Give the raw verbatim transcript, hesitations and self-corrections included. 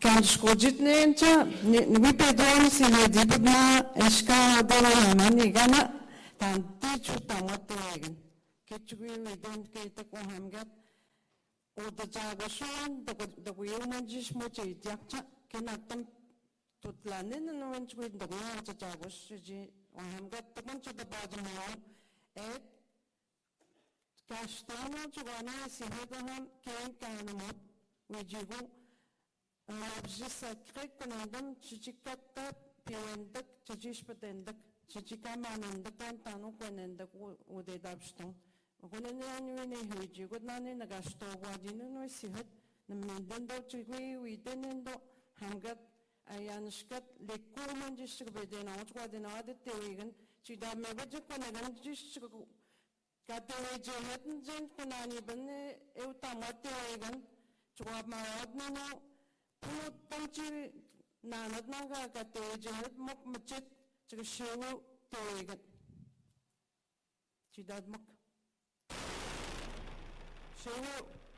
Kan skojitneencha ni pedon si hedibna eska dela mani gana tan tichu tamategen ketchwi widen kete ko hamgat o da jagoshon da da yomanjish mochi jakcha kenatam tutlanen no wenchwi da ya jagoshji o hamgat tamancha da bajmo et kastano chugana si hedaham ken kanamot wijigu Abjisa krekunandam chichikatta piendak chichishpatendak chichikamanandak tantano kwenendak udedabston. Gunanani huji gunani nagasto wadino no sihat namendendo chigui widenendo hangat ayanshkat lekuman jishbedena wadena aditewigan chidame wajikunagan jishku katewe jehatn jen kunani bane eutamattewigan chwamawadno Putanchi Nanadnaga got the Janet Mok Machit to the show Toigat. She did Mok. Show